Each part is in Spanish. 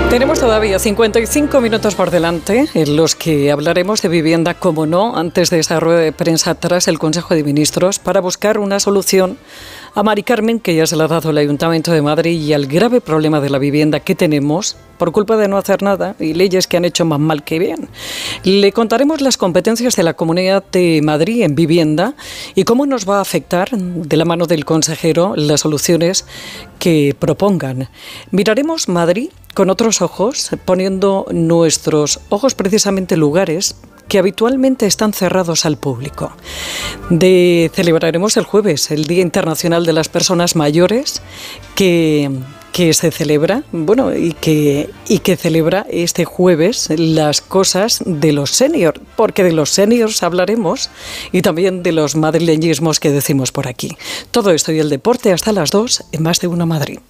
Tenemos todavía 55 minutos por delante en los que hablaremos de vivienda, como no, antes de esa rueda de prensa tras el Consejo de Ministros para buscar una solución a Mari Carmen, que ya se le ha dado el Ayuntamiento de Madrid, y al grave problema de la vivienda que tenemos por culpa de no hacer nada y leyes que han hecho más mal que bien. Le contaremos las competencias de la Comunidad de Madrid en vivienda y cómo nos va a afectar, de la mano del consejero, las soluciones que propongan. Miraremos Madrid con otros ojos, poniendo nuestros ojos precisamente en lugares que habitualmente están cerrados al público. Celebraremos el jueves el Día Internacional de las Personas Mayores, que se celebra, y que celebra este jueves las cosas de los seniors, porque de los seniors hablaremos y también de los madrileñismos que decimos por aquí. Todo esto y el deporte hasta las 2 en Más de Uno Madrid.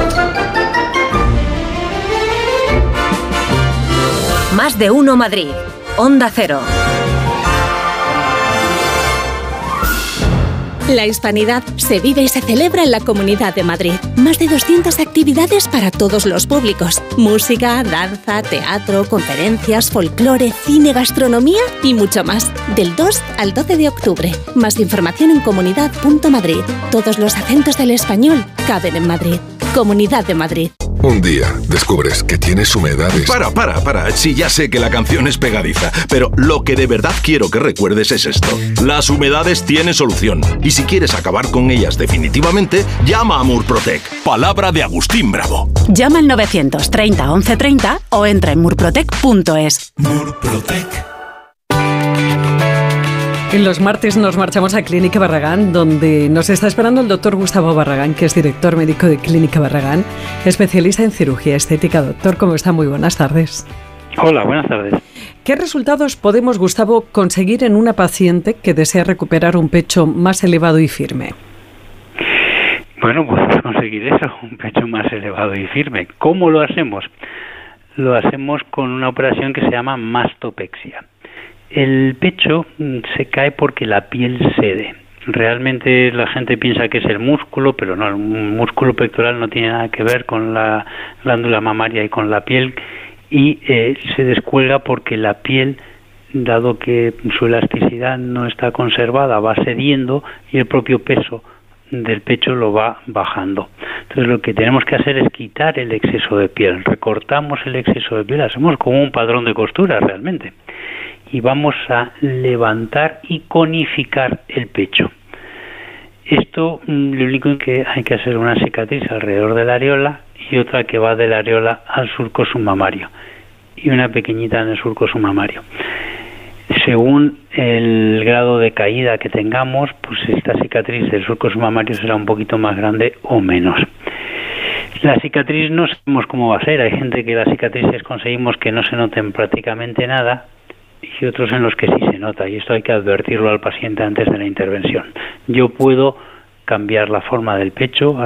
Más de Uno Madrid. Onda Cero. La hispanidad se vive y se celebra en la Comunidad de Madrid. Más de 200 actividades para todos los públicos. Música, danza, teatro, conferencias, folclore, cine, gastronomía y mucho más. Del 2 al 12 de octubre. Más información en comunidad.madrid. Todos los acentos del español caben en Madrid. Comunidad de Madrid. Un día descubres que tienes humedades. Para. Sí, ya sé que la canción es pegadiza, pero lo que de verdad quiero que recuerdes es esto. Las humedades tienen solución. Y si quieres acabar con ellas definitivamente, llama a Murprotec. Palabra de Agustín Bravo. Llama al 930 1130 o entra en murprotec.es. Murprotec. En los martes nos marchamos a Clínica Barragán, donde nos está esperando el doctor Gustavo Barragán, que es director médico de Clínica Barragán, especialista en cirugía estética. Doctor, ¿cómo está? Muy buenas tardes. Hola, buenas tardes. ¿Qué resultados podemos, Gustavo, conseguir en una paciente que desea recuperar un pecho más elevado y firme? Bueno, podemos conseguir eso, un pecho más elevado y firme. ¿Cómo lo hacemos? Lo hacemos con una operación que se llama mastopexia. El pecho se cae porque la piel cede. Realmente la gente piensa que es el músculo, pero no, el músculo pectoral no tiene nada que ver con la glándula mamaria y con la piel, y se descuelga porque la piel, dado que su elasticidad no está conservada, va cediendo y el propio peso del pecho lo va bajando. Entonces lo que tenemos que hacer es quitar el exceso de piel. Recortamos el exceso de piel, hacemos como un padrón de costura realmente. Y vamos a levantar y conificar el pecho. Esto, lo único que hay que hacer una cicatriz alrededor de la areola y otra que va de la areola al surco submamario y una pequeñita en el surco submamario. Según el grado de caída que tengamos, pues esta cicatriz del surco submamario será un poquito más grande o menos. La cicatriz no sabemos cómo va a ser. Hay gente que las cicatrices conseguimos que no se noten prácticamente nada, y otros en los que sí se nota, y esto hay que advertirlo al paciente antes de la intervención. Yo puedo cambiar la forma del pecho